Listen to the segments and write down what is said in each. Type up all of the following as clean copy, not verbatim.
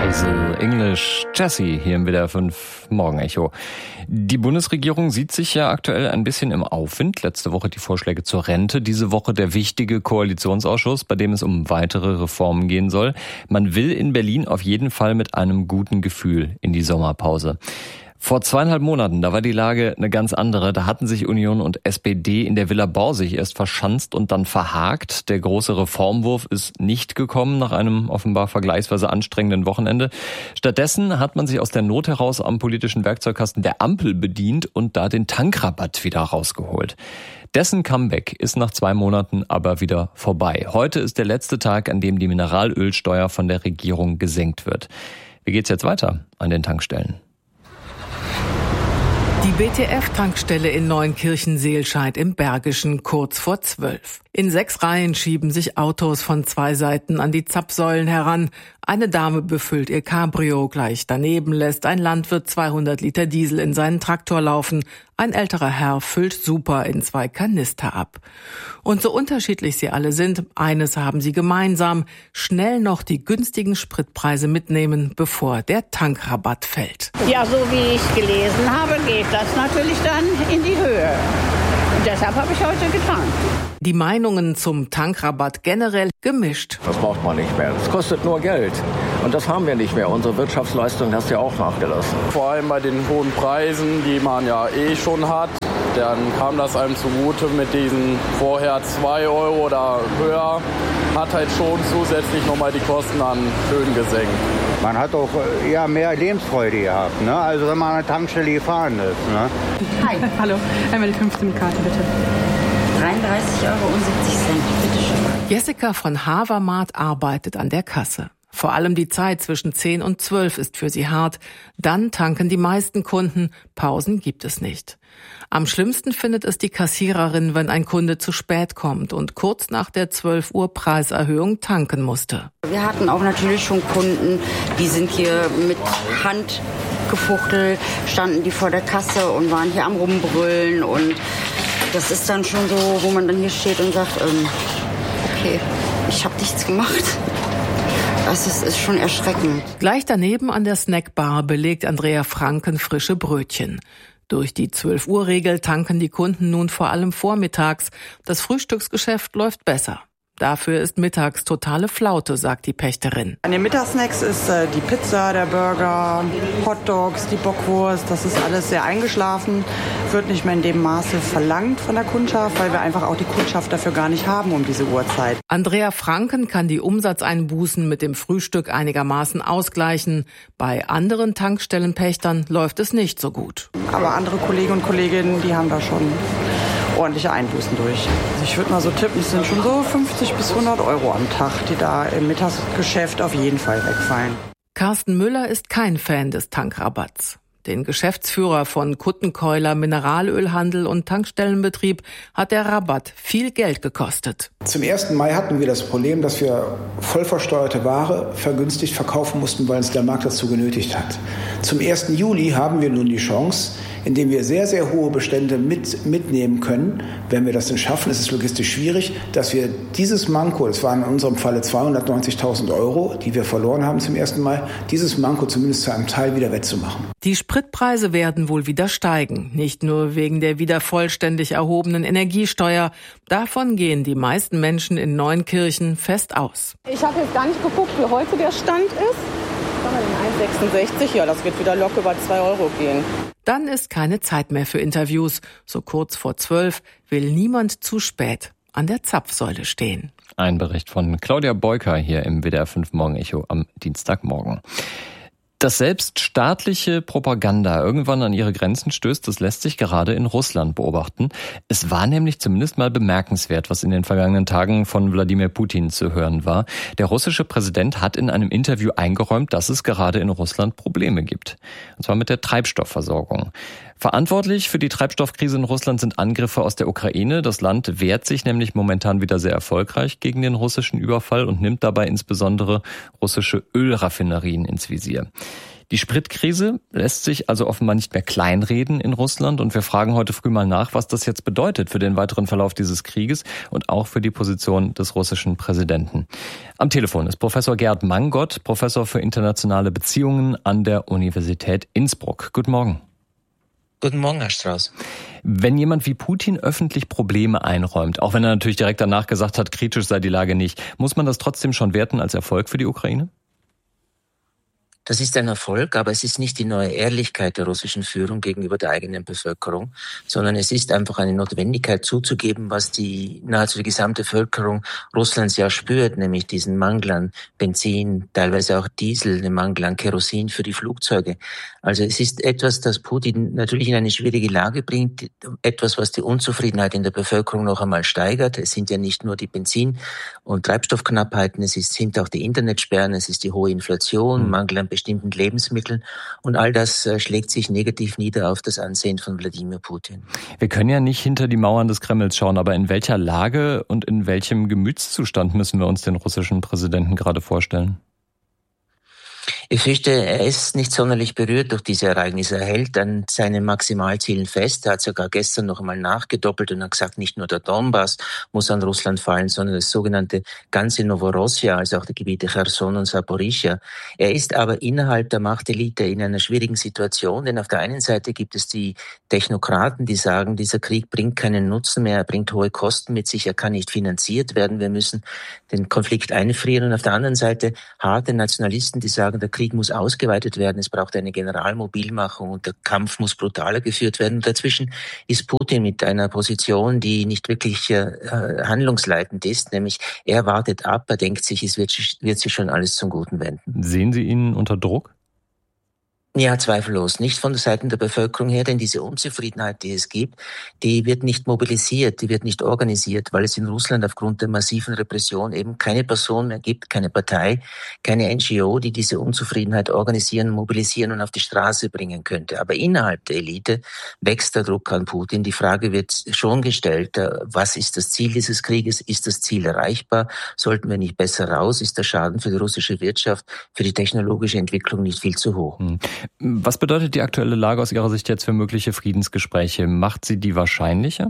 Hazel English Jessie hier im WDR 5 Morgenecho. Die Bundesregierung sieht sich ja aktuell ein bisschen im Aufwind. Letzte Woche die Vorschläge zur Rente, diese Woche der wichtige Koalitionsausschuss, bei dem es um weitere Reformen gehen soll. Man will in Berlin auf jeden Fall mit einem guten Gefühl in die Sommerpause. Vor 2,5 Monaten, da war die Lage eine ganz andere. Da hatten sich Union und SPD in der Villa Borsig erst verschanzt und dann verhakt. Der große Reformwurf ist nicht gekommen nach einem offenbar vergleichsweise anstrengenden Wochenende. Stattdessen hat man sich aus der Not heraus am politischen Werkzeugkasten der Ampel bedient und da den Tankrabatt wieder rausgeholt. Dessen Comeback ist nach 2 Monaten aber wieder vorbei. Heute ist der letzte Tag, an dem die Mineralölsteuer von der Regierung gesenkt wird. Wie geht's jetzt weiter an den Tankstellen? Die BTF-Tankstelle in Neunkirchen-Seelscheid im Bergischen kurz vor 12. In 6 Reihen schieben sich Autos von 2 Seiten an die Zapfsäulen heran. Eine Dame befüllt ihr Cabrio, gleich daneben lässt ein Landwirt 200 Liter Diesel in seinen Traktor laufen. Ein älterer Herr füllt Super in 2 Kanister ab. Und so unterschiedlich sie alle sind, eines haben sie gemeinsam: schnell noch die günstigen Spritpreise mitnehmen, bevor der Tankrabatt fällt. Ja, so wie ich gelesen habe, geht das natürlich dann in die Höhe. Und deshalb habe ich heute getankt. Die Meinungen zum Tankrabatt generell gemischt. Das braucht man nicht mehr. Das kostet nur Geld. Und das haben wir nicht mehr. Unsere Wirtschaftsleistung hat ja auch nachgelassen. Vor allem bei den hohen Preisen, die man ja schon hat. Dann kam das einem zugute mit diesen vorher 2 Euro oder höher. Hat halt schon zusätzlich nochmal die Kosten an Höhen gesenkt. Man hat auch mehr Lebensfreude gehabt, ne? Also wenn man an der Tankstelle gefahren ist. Ne? Hi. Hallo, einmal die 15 Karte bitte. 33,70 Euro, bitteschön. Jessica von Havermart arbeitet an der Kasse. Vor allem die Zeit zwischen 10 und 12 ist für sie hart. Dann tanken die meisten Kunden. Pausen gibt es nicht. Am schlimmsten findet es die Kassiererin, wenn ein Kunde zu spät kommt und kurz nach der 12 Uhr Preiserhöhung tanken musste. Wir hatten auch natürlich schon Kunden, die sind hier mit Hand gefuchtelt, standen die vor der Kasse und waren hier am Rumbrüllen. Und das ist dann schon so, wo man dann hier steht und sagt, okay, ich habe nichts gemacht. Das ist schon erschreckend. Gleich daneben an der Snackbar belegt Andrea Franken frische Brötchen. Durch die 12-Uhr-Regel tanken die Kunden nun vor allem vormittags. Das Frühstücksgeschäft läuft besser. Dafür ist mittags totale Flaute, sagt die Pächterin. An den Mittagssnacks ist die Pizza, der Burger, Hotdogs, die Bockwurst, das ist alles sehr eingeschlafen. Wird nicht mehr in dem Maße verlangt von der Kundschaft, weil wir einfach auch die Kundschaft dafür gar nicht haben um diese Uhrzeit. Andrea Franken kann die Umsatzeinbußen mit dem Frühstück einigermaßen ausgleichen. Bei anderen Tankstellenpächtern läuft es nicht so gut. Aber andere Kollegen und Kolleginnen, die haben da schon ordentliche Einbußen durch. Also ich würde mal so tippen, es sind schon so 50 bis 100 Euro am Tag, die da im Mittagsgeschäft auf jeden Fall wegfallen. Carsten Müller ist kein Fan des Tankrabatts. Den Geschäftsführer von Kuttenkeuler Mineralölhandel und Tankstellenbetrieb hat der Rabatt viel Geld gekostet. Zum 1. Mai hatten wir das Problem, dass wir voll versteuerte Ware vergünstigt verkaufen mussten, weil uns der Markt dazu genötigt hat. Zum 1. Juli haben wir nun die Chance, indem wir sehr, sehr hohe Bestände mitnehmen können. Wenn wir das denn schaffen, ist es logistisch schwierig, dass wir dieses Manko, das waren in unserem Falle 290.000 Euro, die wir verloren haben zum 1. Mai, dieses Manko zumindest zu einem Teil wieder wettzumachen. Die Spritpreise werden wohl wieder steigen, nicht nur wegen der wieder vollständig erhobenen Energiesteuer. Davon gehen die meisten Menschen in Neunkirchen fest aus. Ich habe jetzt gar nicht geguckt, wie heute der Stand ist. 1,66, ja, das wird wieder locker über 2 Euro gehen. Dann ist keine Zeit mehr für Interviews. So kurz vor 12 will niemand zu spät an der Zapfsäule stehen. Ein Bericht von Claudia Beuker hier im WDR 5 Morgenecho am Dienstagmorgen. Dass selbst staatliche Propaganda irgendwann an ihre Grenzen stößt, das lässt sich gerade in Russland beobachten. Es war nämlich zumindest mal bemerkenswert, was in den vergangenen Tagen von Wladimir Putin zu hören war. Der russische Präsident hat in einem Interview eingeräumt, dass es gerade in Russland Probleme gibt. Und zwar mit der Treibstoffversorgung. Verantwortlich für die Treibstoffkrise in Russland sind Angriffe aus der Ukraine. Das Land wehrt sich nämlich momentan wieder sehr erfolgreich gegen den russischen Überfall und nimmt dabei insbesondere russische Ölraffinerien ins Visier. Die Spritkrise lässt sich also offenbar nicht mehr kleinreden in Russland und wir fragen heute früh mal nach, was das jetzt bedeutet für den weiteren Verlauf dieses Krieges und auch für die Position des russischen Präsidenten. Am Telefon ist Professor Gerd Mangot, Professor für internationale Beziehungen an der Universität Innsbruck. Guten Morgen. Guten Morgen, Herr Strauß. Wenn jemand wie Putin öffentlich Probleme einräumt, auch wenn er natürlich direkt danach gesagt hat, kritisch sei die Lage nicht, muss man das trotzdem schon werten als Erfolg für die Ukraine? Das ist ein Erfolg, aber es ist nicht die neue Ehrlichkeit der russischen Führung gegenüber der eigenen Bevölkerung, sondern es ist einfach eine Notwendigkeit zuzugeben, was nahezu die gesamte Bevölkerung Russlands ja spürt, nämlich diesen Mangel an Benzin, teilweise auch Diesel, den Mangel an Kerosin für die Flugzeuge. Also es ist etwas, das Putin natürlich in eine schwierige Lage bringt, etwas, was die Unzufriedenheit in der Bevölkerung noch einmal steigert. Es sind ja nicht nur die Benzin- und Treibstoffknappheiten, sind auch die Internetsperren, es ist die hohe Inflation, Mangel an bestimmten Lebensmitteln und all das schlägt sich negativ nieder auf das Ansehen von Wladimir Putin. Wir können ja nicht hinter die Mauern des Kremls schauen, aber in welcher Lage und in welchem Gemütszustand müssen wir uns den russischen Präsidenten gerade vorstellen? Ich fürchte, er ist nicht sonderlich berührt durch diese Ereignisse. Er hält an seinen Maximalzielen fest. Er hat sogar gestern noch einmal nachgedoppelt und hat gesagt, nicht nur der Donbass muss an Russland fallen, sondern das sogenannte ganze Novorossia, also auch die Gebiete Cherson und Saporischschja. Er ist aber innerhalb der Machtelite in einer schwierigen Situation, denn auf der einen Seite gibt es die Technokraten, die sagen, dieser Krieg bringt keinen Nutzen mehr, er bringt hohe Kosten mit sich, er kann nicht finanziert werden, wir müssen den Konflikt einfrieren. Und auf der anderen Seite harte Nationalisten, die sagen, der Krieg muss ausgeweitet werden, es braucht eine Generalmobilmachung und der Kampf muss brutaler geführt werden. Und dazwischen ist Putin mit einer Position, die nicht wirklich handlungsleitend ist, nämlich er wartet ab, er denkt sich, es wird sich schon alles zum Guten wenden. Sehen Sie ihn unter Druck? Ja, zweifellos. Nicht von der Seite der Bevölkerung her, denn diese Unzufriedenheit, die es gibt, die wird nicht mobilisiert, die wird nicht organisiert, weil es in Russland aufgrund der massiven Repression eben keine Person mehr gibt, keine Partei, keine NGO, die diese Unzufriedenheit organisieren, mobilisieren und auf die Straße bringen könnte. Aber innerhalb der Elite wächst der Druck an Putin. Die Frage wird schon gestellt, was ist das Ziel dieses Krieges? Ist das Ziel erreichbar? Sollten wir nicht besser raus? Ist der Schaden für die russische Wirtschaft, für die technologische Entwicklung nicht viel zu hoch? Was bedeutet die aktuelle Lage aus Ihrer Sicht jetzt für mögliche Friedensgespräche? Macht sie die wahrscheinlicher?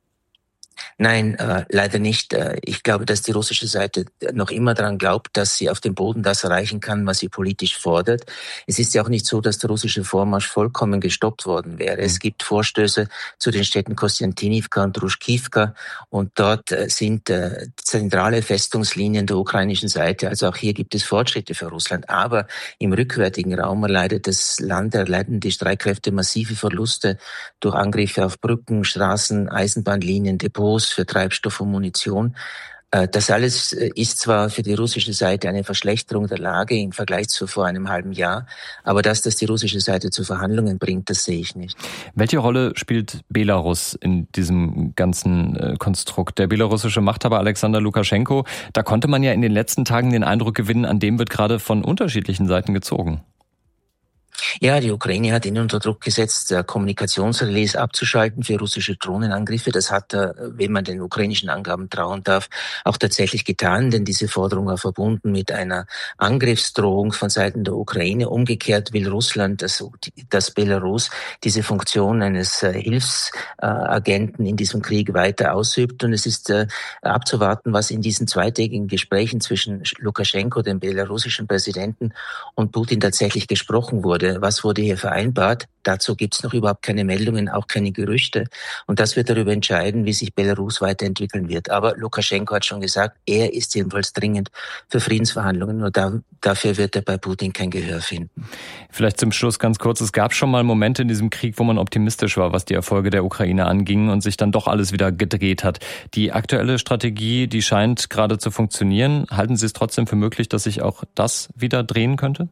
Nein, leider nicht. Ich glaube, dass die russische Seite noch immer daran glaubt, dass sie auf dem Boden das erreichen kann, was sie politisch fordert. Es ist ja auch nicht so, dass der russische Vormarsch vollkommen gestoppt worden wäre. Es gibt Vorstöße zu den Städten Kostjantinivka und Druschkivka und dort sind zentrale Festungslinien der ukrainischen Seite. Also auch hier gibt es Fortschritte für Russland. Aber im rückwärtigen Raum erleiden die Streitkräfte massive Verluste durch Angriffe auf Brücken, Straßen, Eisenbahnlinien, Depots für Treibstoff und Munition. Das alles ist zwar für die russische Seite eine Verschlechterung der Lage im Vergleich zu vor einem halben Jahr, aber dass das die russische Seite zu Verhandlungen bringt, das sehe ich nicht. Welche Rolle spielt Belarus in diesem ganzen Konstrukt? Der belarussische Machthaber Alexander Lukaschenko, da konnte man ja in den letzten Tagen den Eindruck gewinnen, an dem wird gerade von unterschiedlichen Seiten gezogen. Ja, die Ukraine hat ihn unter Druck gesetzt, Kommunikationsrelais abzuschalten für russische Drohnenangriffe. Das hat er, wenn man den ukrainischen Angaben trauen darf, auch tatsächlich getan, denn diese Forderung war verbunden mit einer Angriffsdrohung von Seiten der Ukraine. Umgekehrt will Russland, dass Belarus diese Funktion eines Hilfsagenten in diesem Krieg weiter ausübt. Und es ist abzuwarten, was in diesen zweitägigen Gesprächen zwischen Lukaschenko, dem belarussischen Präsidenten, und Putin tatsächlich gesprochen wurde. Was wurde hier vereinbart? Dazu gibt es noch überhaupt keine Meldungen, auch keine Gerüchte. Und das wird darüber entscheiden, wie sich Belarus weiterentwickeln wird. Aber Lukaschenko hat schon gesagt, er ist jedenfalls dringend für Friedensverhandlungen. Nur dafür wird er bei Putin kein Gehör finden. Vielleicht zum Schluss ganz kurz. Es gab schon mal Momente in diesem Krieg, wo man optimistisch war, was die Erfolge der Ukraine anging und sich dann doch alles wieder gedreht hat. Die aktuelle Strategie, die scheint gerade zu funktionieren. Halten Sie es trotzdem für möglich, dass sich auch das wieder drehen könnte?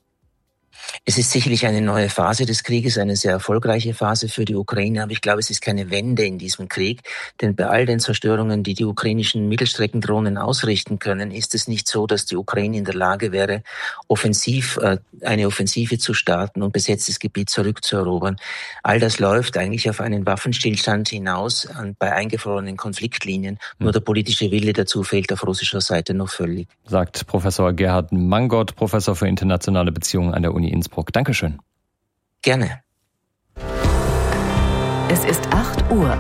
Es ist sicherlich eine neue Phase des Krieges, eine sehr erfolgreiche Phase für die Ukraine, aber ich glaube, es ist keine Wende in diesem Krieg, denn bei all den Zerstörungen, die die ukrainischen Mittelstreckendrohnen ausrichten können, ist es nicht so, dass die Ukraine in der Lage wäre, eine Offensive zu starten und besetztes Gebiet zurückzuerobern. All das läuft eigentlich auf einen Waffenstillstand hinaus bei eingefrorenen Konfliktlinien. Nur der politische Wille dazu fehlt auf russischer Seite noch völlig. Sagt Professor Gerhard Mangot, Professor für internationale Beziehungen an der Uni Innsbruck. Dankeschön. Gerne. Es ist 8 Uhr.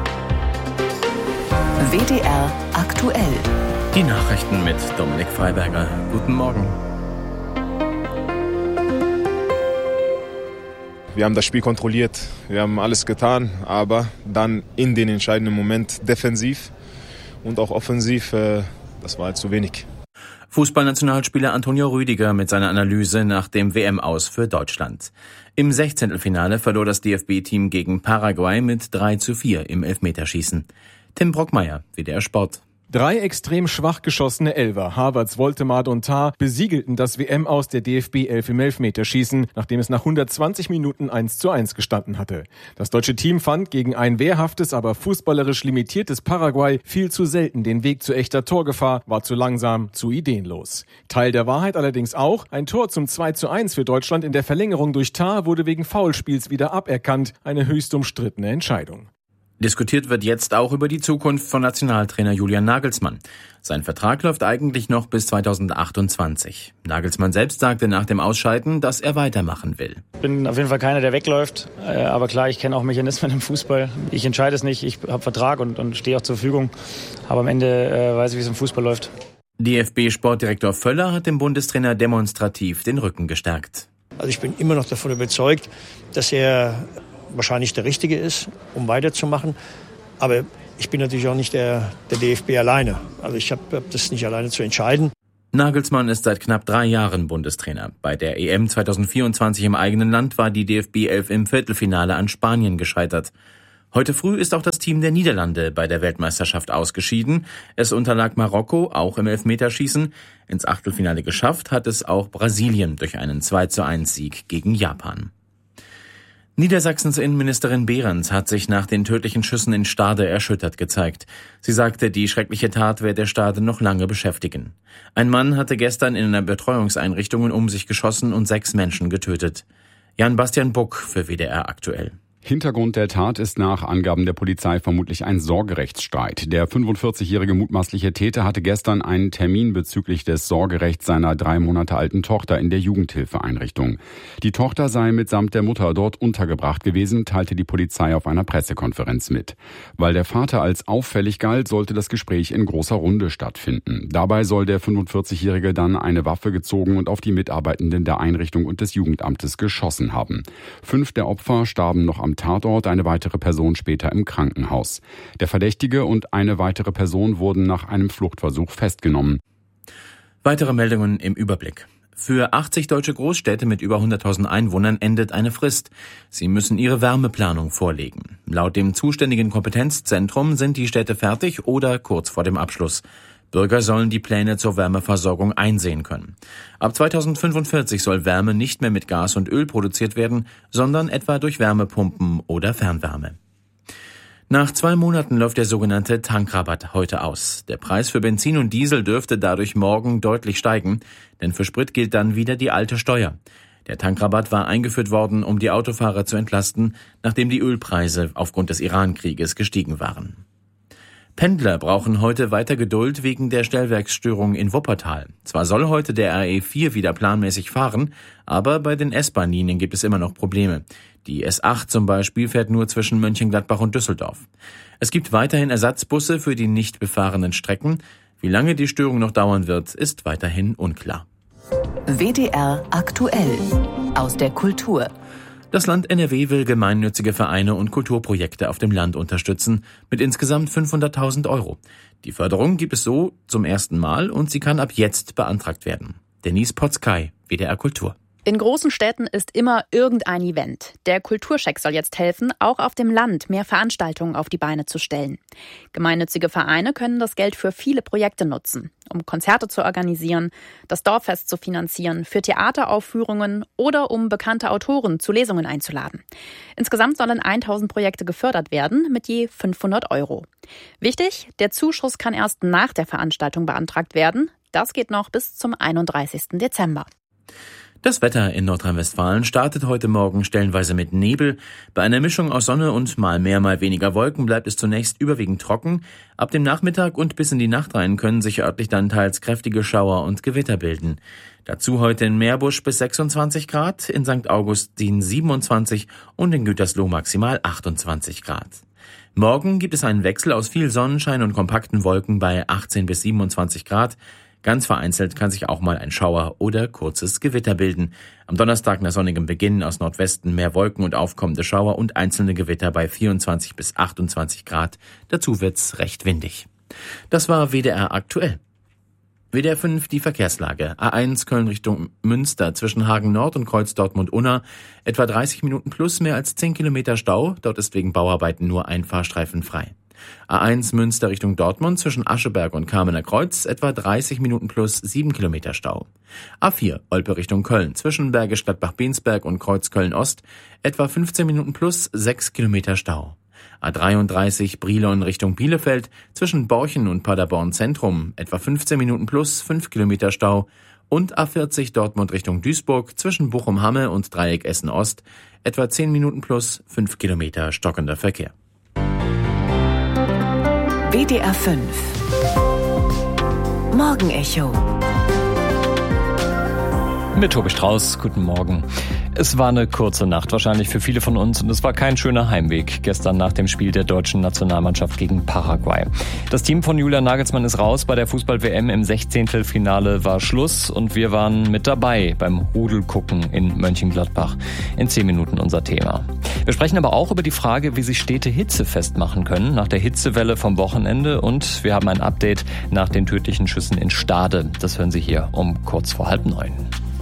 WDR aktuell. Die Nachrichten mit Dominik Freiberger. Guten Morgen. Wir haben das Spiel kontrolliert, wir haben alles getan, aber dann in den entscheidenden Moment defensiv und auch offensiv, das war halt zu wenig. Fußballnationalspieler Antonio Rüdiger mit seiner Analyse nach dem WM-Aus für Deutschland. Im 16. verlor das DFB-Team gegen Paraguay mit 3:4 im Elfmeterschießen. Tim Brockmeier, WDR Sport. 3 extrem schwach geschossene Elfer, Havertz, Woltemade und Tah, besiegelten das WM-Aus der DFB 11 im Elfmeterschießen, nachdem es nach 120 Minuten 1:1 gestanden hatte. Das deutsche Team fand gegen ein wehrhaftes, aber fußballerisch limitiertes Paraguay viel zu selten den Weg zu echter Torgefahr, war zu langsam, zu ideenlos. Teil der Wahrheit allerdings auch, ein Tor zum 2:1 für Deutschland in der Verlängerung durch Tah wurde wegen Foulspiels wieder aberkannt, eine höchst umstrittene Entscheidung. Diskutiert wird jetzt auch über die Zukunft von Nationaltrainer Julian Nagelsmann. Sein Vertrag läuft eigentlich noch bis 2028. Nagelsmann selbst sagte nach dem Ausscheiden, dass er weitermachen will. Ich bin auf jeden Fall keiner, der wegläuft. Aber klar, ich kenne auch Mechanismen im Fußball. Ich entscheide es nicht. Ich habe Vertrag und stehe auch zur Verfügung. Aber am Ende weiß ich, wie es im Fußball läuft. DFB-Sportdirektor Völler hat dem Bundestrainer demonstrativ den Rücken gestärkt. Also ich bin immer noch davon überzeugt, dass er wahrscheinlich der Richtige ist, um weiterzumachen. Aber ich bin natürlich auch nicht der DFB alleine. Also ich habe das nicht alleine zu entscheiden. Nagelsmann ist seit knapp 3 Jahren Bundestrainer. Bei der EM 2024 im eigenen Land war die DFB 11 im Viertelfinale an Spanien gescheitert. Heute früh ist auch das Team der Niederlande bei der Weltmeisterschaft ausgeschieden. Es unterlag Marokko, auch im Elfmeterschießen. Ins Achtelfinale geschafft hat es auch Brasilien durch einen 2:1-Sieg gegen Japan. Niedersachsens Innenministerin Behrens hat sich nach den tödlichen Schüssen in Stade erschüttert gezeigt. Sie sagte, die schreckliche Tat werde Stade noch lange beschäftigen. Ein Mann hatte gestern in einer Betreuungseinrichtung um sich geschossen und 6 Menschen getötet. Jan-Bastian Buck für WDR aktuell. Hintergrund der Tat ist nach Angaben der Polizei vermutlich ein Sorgerechtsstreit. Der 45-jährige mutmaßliche Täter hatte gestern einen Termin bezüglich des Sorgerechts seiner 3 Monate alten Tochter in der Jugendhilfeeinrichtung. Die Tochter sei mitsamt der Mutter dort untergebracht gewesen, teilte die Polizei auf einer Pressekonferenz mit. Weil der Vater als auffällig galt, sollte das Gespräch in großer Runde stattfinden. Dabei soll der 45-jährige dann eine Waffe gezogen und auf die Mitarbeitenden der Einrichtung und des Jugendamtes geschossen haben. 5 der Opfer starben noch am Tatort, eine weitere Person später im Krankenhaus. Der Verdächtige und eine weitere Person wurden nach einem Fluchtversuch festgenommen. Weitere Meldungen im Überblick. Für 80 deutsche Großstädte mit über 100.000 Einwohnern endet eine Frist. Sie müssen ihre Wärmeplanung vorlegen. Laut dem zuständigen Kompetenzzentrum sind die Städte fertig oder kurz vor dem Abschluss. Bürger sollen die Pläne zur Wärmeversorgung einsehen können. Ab 2045 soll Wärme nicht mehr mit Gas und Öl produziert werden, sondern etwa durch Wärmepumpen oder Fernwärme. Nach 2 Monaten läuft der sogenannte Tankrabatt heute aus. Der Preis für Benzin und Diesel dürfte dadurch morgen deutlich steigen, denn für Sprit gilt dann wieder die alte Steuer. Der Tankrabatt war eingeführt worden, um die Autofahrer zu entlasten, nachdem die Ölpreise aufgrund des Iran-Krieges gestiegen waren. Pendler brauchen heute weiter Geduld wegen der Stellwerksstörung in Wuppertal. Zwar soll heute der RE4 wieder planmäßig fahren, aber bei den S-Bahn-Linien gibt es immer noch Probleme. Die S8 zum Beispiel fährt nur zwischen Mönchengladbach und Düsseldorf. Es gibt weiterhin Ersatzbusse für die nicht befahrenen Strecken. Wie lange die Störung noch dauern wird, ist weiterhin unklar. WDR aktuell aus der Kultur. Das Land NRW will gemeinnützige Vereine und Kulturprojekte auf dem Land unterstützen mit insgesamt 500.000 €. Die Förderung gibt es so zum ersten Mal und sie kann ab jetzt beantragt werden. Denise Potzkay, WDR Kultur. In großen Städten ist immer irgendein Event. Der Kulturcheck soll jetzt helfen, auch auf dem Land mehr Veranstaltungen auf die Beine zu stellen. Gemeinnützige Vereine können das Geld für viele Projekte nutzen, um Konzerte zu organisieren, das Dorffest zu finanzieren, für Theateraufführungen oder um bekannte Autoren zu Lesungen einzuladen. Insgesamt sollen 1000 Projekte gefördert werden mit je 500 €. Wichtig, der Zuschuss kann erst nach der Veranstaltung beantragt werden. Das geht noch bis zum 31. Dezember. Das Wetter in Nordrhein-Westfalen startet heute Morgen stellenweise mit Nebel. Bei einer Mischung aus Sonne und mal mehr, mal weniger Wolken bleibt es zunächst überwiegend trocken. Ab dem Nachmittag und bis in die Nacht rein können sich örtlich dann teils kräftige Schauer und Gewitter bilden. Dazu heute in Meerbusch bis 26 Grad, in St. Augustin 27 und in Gütersloh maximal 28 Grad. Morgen gibt es einen Wechsel aus viel Sonnenschein und kompakten Wolken bei 18 bis 27 Grad. Ganz vereinzelt kann sich auch mal ein Schauer oder kurzes Gewitter bilden. Am Donnerstag nach sonnigem Beginn aus Nordwesten mehr Wolken und aufkommende Schauer und einzelne Gewitter bei 24 bis 28 Grad. Dazu wird's recht windig. Das war WDR aktuell. WDR 5 die Verkehrslage. A1 Köln Richtung Münster zwischen Hagen Nord und Kreuz Dortmund-Unna. Etwa 30 Minuten plus mehr als 10 Kilometer Stau. Dort ist wegen Bauarbeiten nur ein Fahrstreifen frei. A1 Münster Richtung Dortmund zwischen Ascheberg und Kamener Kreuz etwa 30 Minuten plus 7 Kilometer Stau. A4 Olpe Richtung Köln zwischen Bergisch Gladbach-Bensberg und Kreuz Köln-Ost etwa 15 Minuten plus 6 Kilometer Stau. A33 Brilon Richtung Bielefeld zwischen Borchen und Paderborn Zentrum etwa 15 Minuten plus 5 Kilometer Stau. Und A40 Dortmund Richtung Duisburg zwischen Bochum-Hamme und Dreieck Essen-Ost etwa 10 Minuten plus 5 Kilometer stockender Verkehr. WDR 5 Morgenecho Mit Tobi Strauß, guten Morgen. Es war eine kurze Nacht, wahrscheinlich für viele von uns, und es war kein schöner Heimweg gestern nach dem Spiel der deutschen Nationalmannschaft gegen Paraguay. Das Team von Julian Nagelsmann ist raus, bei der Fußball-WM im 16. war Schluss und wir waren mit dabei beim Rudelgucken in Mönchengladbach. In 10 Minuten unser Thema. Wir sprechen aber auch über die Frage, wie sich Städte hitzefest machen können nach der Hitzewelle vom Wochenende, und wir haben ein Update nach den tödlichen Schüssen in Stade. Das hören Sie hier um kurz vor 8:30.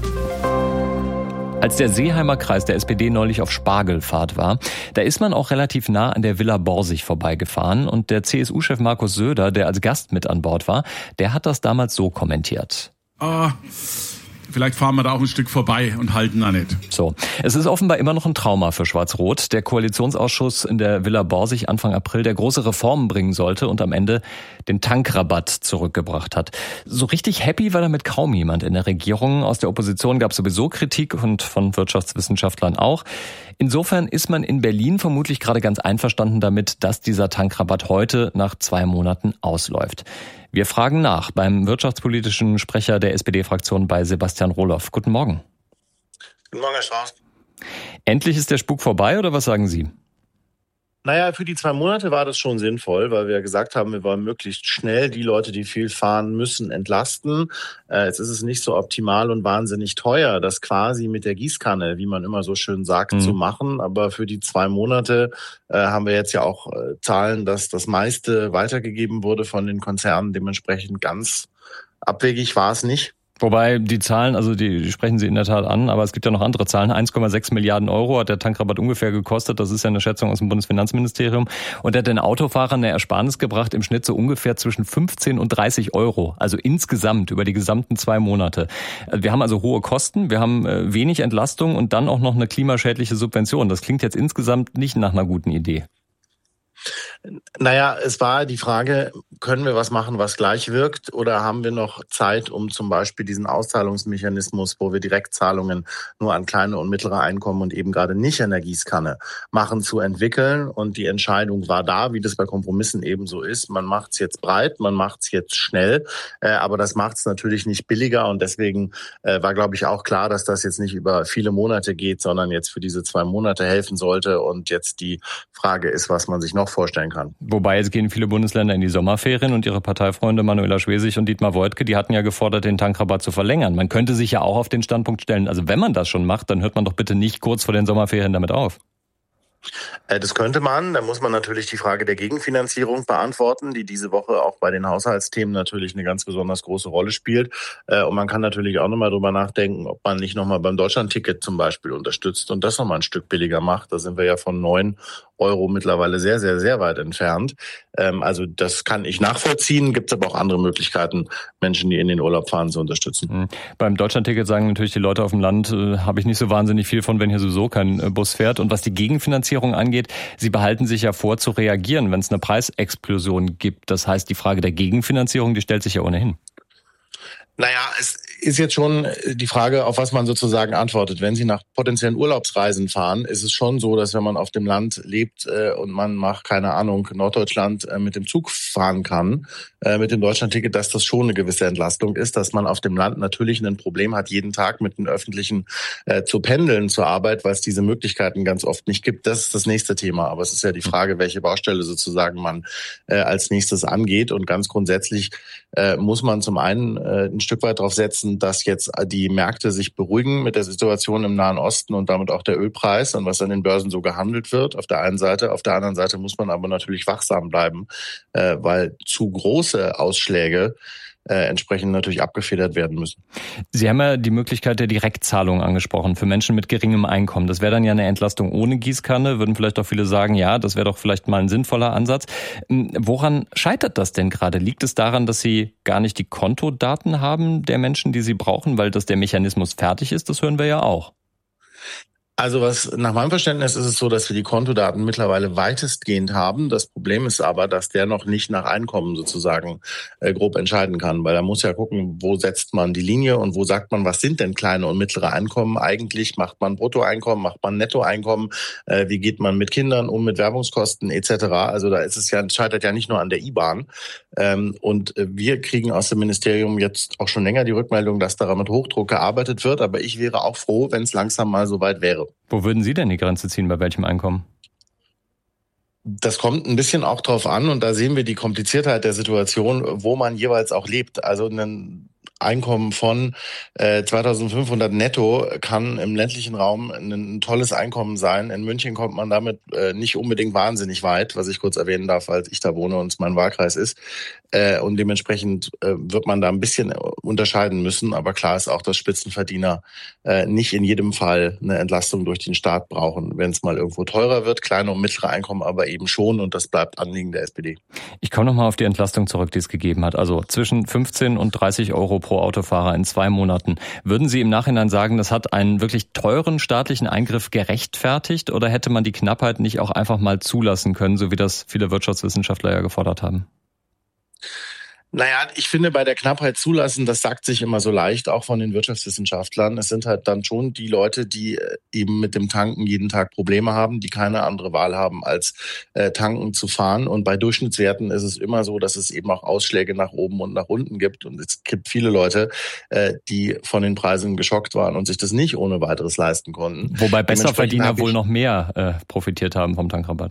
Als der Seeheimer Kreis der SPD neulich auf Spargelfahrt war, da ist man auch relativ nah an der Villa Borsig vorbeigefahren, und der CSU-Chef Markus Söder, der als Gast mit an Bord war, der hat das damals so kommentiert. Vielleicht fahren wir da auch ein Stück vorbei und halten da nicht. So, es ist offenbar immer noch ein Trauma für Schwarz-Rot. Der Koalitionsausschuss in der Villa Borsig Anfang April, der große Reformen bringen sollte und am Ende den Tankrabatt zurückgebracht hat. So richtig happy war damit kaum jemand in der Regierung. Aus der Opposition gab es sowieso Kritik und von Wirtschaftswissenschaftlern auch. Insofern ist man in Berlin vermutlich gerade ganz einverstanden damit, dass dieser Tankrabatt heute nach 2 Monaten ausläuft. Wir fragen nach beim wirtschaftspolitischen Sprecher der SPD-Fraktion bei Sebastian Rohloff. Guten Morgen. Guten Morgen, Herr Strauß. Endlich ist der Spuk vorbei, oder was sagen Sie? Naja, für die 2 Monate war das schon sinnvoll, weil wir gesagt haben, wir wollen möglichst schnell die Leute, die viel fahren müssen, entlasten. Jetzt ist es nicht so optimal und wahnsinnig teuer, das quasi mit der Gießkanne, wie man immer so schön sagt, zu machen. Aber für die 2 Monate haben wir jetzt ja auch Zahlen, dass das meiste weitergegeben wurde von den Konzernen. Dementsprechend ganz abwegig war es nicht. Wobei die Zahlen, also die sprechen Sie in der Tat an, aber es gibt ja noch andere Zahlen. 1,6 Milliarden Euro hat der Tankrabatt ungefähr gekostet. Das ist ja eine Schätzung aus dem Bundesfinanzministerium. Und der hat den Autofahrern eine Ersparnis gebracht, im Schnitt so ungefähr zwischen 15 und 30 Euro. Also insgesamt über die gesamten 2 Monate. Wir haben also hohe Kosten, wir haben wenig Entlastung und dann auch noch eine klimaschädliche Subvention. Das klingt jetzt insgesamt nicht nach einer guten Idee. Naja, es war die Frage, können wir was machen, was gleich wirkt, oder haben wir noch Zeit, um zum Beispiel diesen Auszahlungsmechanismus, wo wir Direktzahlungen nur an kleine und mittlere Einkommen und eben gerade nicht an der Gießkanne machen, zu entwickeln. Und die Entscheidung war da, wie das bei Kompromissen eben so ist. Man macht es jetzt breit, man macht es jetzt schnell, aber das macht es natürlich nicht billiger. Und deswegen war, glaube ich, auch klar, dass das jetzt nicht über viele Monate geht, sondern jetzt für diese 2 Monate helfen sollte. Und jetzt die Frage ist, was man sich noch vorstellen kann. Wobei, jetzt gehen viele Bundesländer in die Sommerferien und ihre Parteifreunde Manuela Schwesig und Dietmar Woidke, die hatten ja gefordert, den Tankrabatt zu verlängern. Man könnte sich ja auch auf den Standpunkt stellen, also wenn man das schon macht, dann hört man doch bitte nicht kurz vor den Sommerferien damit auf. Das könnte man. Da muss man natürlich die Frage der Gegenfinanzierung beantworten, die diese Woche auch bei den Haushaltsthemen natürlich eine ganz besonders große Rolle spielt. Und man kann natürlich auch nochmal drüber nachdenken, ob man nicht nochmal beim Deutschlandticket zum Beispiel unterstützt und das nochmal ein Stück billiger macht. Da sind wir ja von 9 Euro mittlerweile sehr, sehr, sehr weit entfernt. Also das kann ich nachvollziehen. Gibt es aber auch andere Möglichkeiten, Menschen, die in den Urlaub fahren, zu unterstützen. Beim Deutschlandticket sagen natürlich die Leute auf dem Land, habe ich nicht so wahnsinnig viel von, wenn hier sowieso kein Bus fährt. Und was die Gegenfinanzierung angeht, sie behalten sich ja vor, zu reagieren, wenn es eine Preisexplosion gibt. Das heißt, die Frage der Gegenfinanzierung, die stellt sich ja ohnehin. Naja, ist jetzt schon die Frage, auf was man sozusagen antwortet. Wenn Sie nach potenziellen Urlaubsreisen fahren, ist es schon so, dass wenn man auf dem Land lebt und man macht, keine Ahnung, Norddeutschland mit dem Zug fahren kann, mit dem Deutschlandticket, dass das schon eine gewisse Entlastung ist, dass man auf dem Land natürlich ein Problem hat, jeden Tag mit den Öffentlichen zu pendeln zur Arbeit, weil es diese Möglichkeiten ganz oft nicht gibt. Das ist das nächste Thema. Aber es ist ja die Frage, welche Baustelle sozusagen man als nächstes angeht. Und ganz grundsätzlich muss man zum einen ein Stück weit darauf setzen, dass jetzt die Märkte sich beruhigen mit der Situation im Nahen Osten und damit auch der Ölpreis und was an den Börsen so gehandelt wird. Auf der einen Seite. Auf der anderen Seite muss man aber natürlich wachsam bleiben, weil zu große Ausschläge entsprechend natürlich abgefedert werden müssen. Sie haben ja die Möglichkeit der Direktzahlung angesprochen für Menschen mit geringem Einkommen. Das wäre dann ja eine Entlastung ohne Gießkanne, würden vielleicht auch viele sagen, ja, das wäre doch vielleicht mal ein sinnvoller Ansatz. Woran scheitert das denn gerade? Liegt es daran, dass Sie gar nicht die Kontodaten haben der Menschen, die Sie brauchen, weil der Mechanismus fertig ist? Das hören wir ja auch. Also nach meinem Verständnis ist es so, dass wir die Kontodaten mittlerweile weitestgehend haben. Das Problem ist aber, dass der noch nicht nach Einkommen sozusagen grob entscheiden kann, weil er muss ja gucken, wo setzt man die Linie und wo sagt man, was sind denn kleine und mittlere Einkommen eigentlich? Macht man Bruttoeinkommen, macht man Nettoeinkommen? Wie geht man mit Kindern um, mit Werbungskosten etc.? Also da ist es ja, scheitert ja nicht nur an der IBAN. Und wir kriegen aus dem Ministerium jetzt auch schon länger die Rückmeldung, dass daran mit Hochdruck gearbeitet wird. Aber ich wäre auch froh, wenn es langsam mal soweit wäre. Wo würden Sie denn die Grenze ziehen, bei welchem Einkommen? Das kommt ein bisschen auch drauf an und da sehen wir die Kompliziertheit der Situation, wo man jeweils auch lebt. Also ein Einkommen von 2.500 netto kann im ländlichen Raum ein tolles Einkommen sein. In München kommt man damit nicht unbedingt wahnsinnig weit, was ich kurz erwähnen darf, weil ich da wohne und es mein Wahlkreis ist. Und dementsprechend wird man da ein bisschen unterscheiden müssen. Aber klar ist auch, dass Spitzenverdiener nicht in jedem Fall eine Entlastung durch den Staat brauchen, wenn es mal irgendwo teurer wird. Kleine und mittlere Einkommen aber eben schon und das bleibt Anliegen der SPD. Ich komme nochmal auf die Entlastung zurück, die es gegeben hat. Also zwischen 15 und 30 Euro pro Autofahrer in 2 Monaten. Würden Sie im Nachhinein sagen, das hat einen wirklich teuren staatlichen Eingriff gerechtfertigt oder hätte man die Knappheit nicht auch einfach mal zulassen können, so wie das viele Wirtschaftswissenschaftler ja gefordert haben? Naja, ich finde, bei der Knappheit zulassen, das sagt sich immer so leicht, auch von den Wirtschaftswissenschaftlern. Es sind halt dann schon die Leute, die eben mit dem Tanken jeden Tag Probleme haben, die keine andere Wahl haben, als tanken zu fahren. Und bei Durchschnittswerten ist es immer so, dass es eben auch Ausschläge nach oben und nach unten gibt. Und es gibt viele Leute, die von den Preisen geschockt waren und sich das nicht ohne weiteres leisten konnten. Wobei Besserverdiener wohl noch mehr profitiert haben vom Tankrabatt.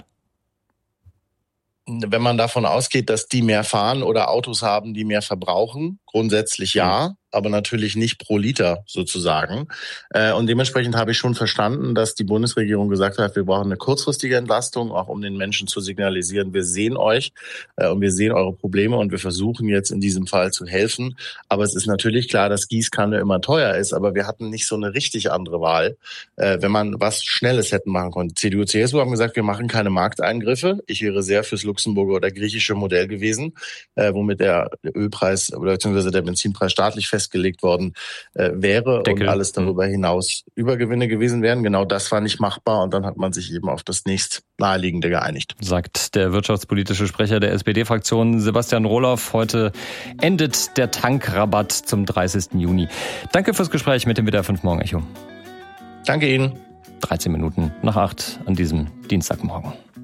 Wenn man davon ausgeht, dass die mehr fahren oder Autos haben, die mehr verbrauchen, grundsätzlich ja, aber natürlich nicht pro Liter sozusagen. Und dementsprechend habe ich schon verstanden, dass die Bundesregierung gesagt hat, wir brauchen eine kurzfristige Entlastung, auch um den Menschen zu signalisieren, wir sehen euch und wir sehen eure Probleme und wir versuchen jetzt in diesem Fall zu helfen. Aber es ist natürlich klar, dass Gießkanne immer teuer ist, aber wir hatten nicht so eine richtig andere Wahl, wenn man was Schnelles hätten machen können. CDU, CSU haben gesagt, wir machen keine Markteingriffe. Ich wäre sehr fürs Luxemburger oder griechische Modell gewesen, womit der Ölpreis oder beziehungsweise der Benzinpreis staatlich festgelegt worden wäre und alles darüber hinaus Übergewinne gewesen wären. Genau das war nicht machbar und dann hat man sich eben auf das nächst Naheliegende geeinigt. Sagt der wirtschaftspolitische Sprecher der SPD-Fraktion Sebastian Rohloff. Heute endet der Tankrabatt zum 30. Juni. Danke fürs Gespräch mit dem WDR 5 Morgen Echo. Danke Ihnen. 13 Minuten nach 8 an diesem Dienstagmorgen.